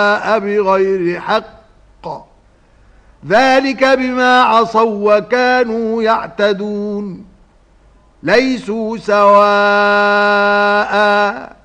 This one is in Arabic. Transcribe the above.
بغير حق ذلك بما عصوا وكانوا يعتدون ليسوا سواء